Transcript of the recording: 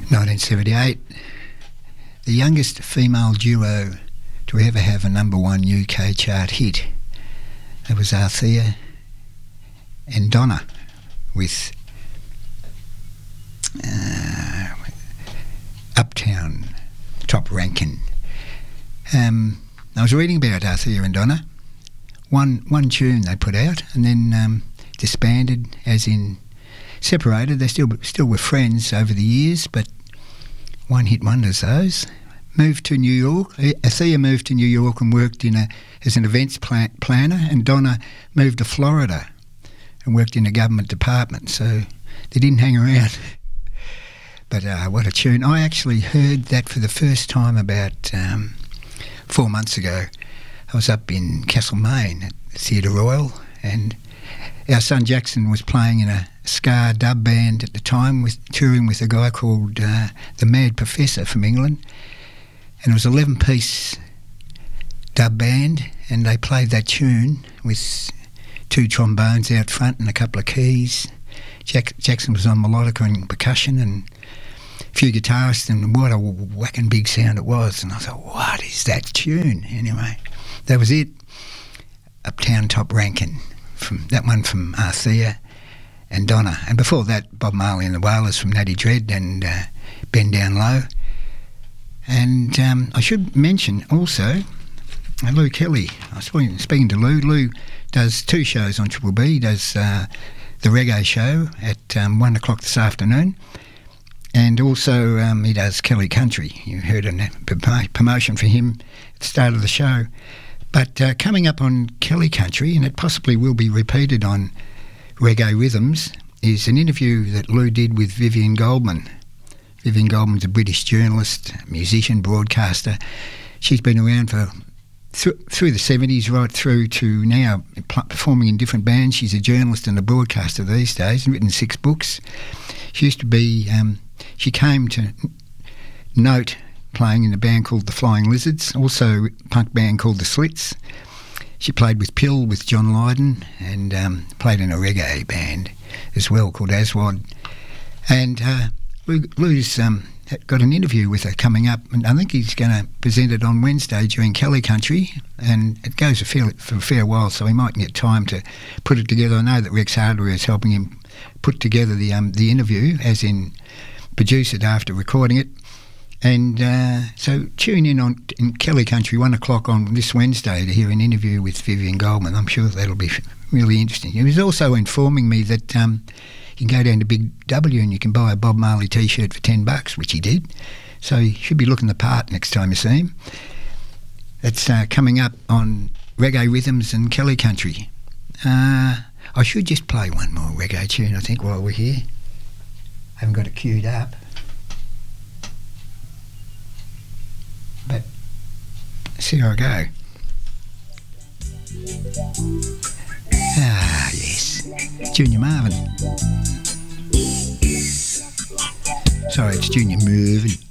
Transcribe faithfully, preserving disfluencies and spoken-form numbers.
nineteen seventy-eight, the youngest female duo to ever have a number one U K chart hit. It was Althea and Donna with uh, Uptown, Top Rankin. Um, I was reading about Althea and Donna. One one tune they put out and then um, disbanded, as in separated. They still still were friends over the years, but one hit wonders those. Moved to New York. Althea moved to New York and worked in a as an events plan, planner, and Donna moved to Florida and worked in a government department. So they didn't hang around. But uh, what a tune! I actually heard that for the first time about um, four months ago. I was up in Castlemaine at Theatre Royal, and our son Jackson was playing in a ska dub band at the time, with touring with a guy called uh, the Mad Professor from England. And it was an eleven-piece dub band, and they played that tune with two trombones out front and a couple of keys. Jack- Jackson was on melodica and percussion, and a few guitarists, and what a whacking big sound it was. And I thought, what is that tune? Anyway, that was it. Uptown Top Rankin, from that one from Althea and Donna. And before that, Bob Marley and the Wailers from Natty Dread and uh, Bend Down Low. And um, I should mention also uh, Lou Kelly. I was speaking, speaking to Lou. Lou does two shows on Triple B. He does uh, the reggae show at um, one o'clock this afternoon, and also um, he does Kelly Country. You heard a promotion for him at the start of the show. But uh, coming up on Kelly Country, and it possibly will be repeated on Reggae Rhythms, is an interview that Lou did with Vivian Goldman. Vivian Goldman's a British journalist, musician, broadcaster. She's been around for th- through the seventies right through to now, pl- performing in different bands. She's a journalist and a broadcaster these days, and written six books. She used to be, um, she came to note playing in a band called the Flying Lizards, also a punk band called the Slits. She played with Pill, with John Lydon, and um, played in a reggae band as well called Aswad. And uh, Lou, Lou's um, got an interview with her coming up, and I think he's going to present it on Wednesday during Kelly Country, and it goes a fair, for a fair while, so he might get time to put it together. I know that Rex Hardware is helping him put together the um, the interview, as in produce it after recording it. And uh, so tune in on in Kelly Country, one o'clock on this Wednesday, to hear an interview with Vivian Goldman. I'm sure that'll be really interesting. He was also informing me that um, you can go down to Big W and you can buy a Bob Marley T-shirt for ten bucks, which he did. So you should be looking the part next time you see him. That's uh, coming up on Reggae Rhythms and Kelly Country. Uh, I should just play one more reggae tune, I think, while we're here. I haven't got it queued up. But see how I go. Ah, yes. Junior Marvin. Sorry, it's Junior Marvin.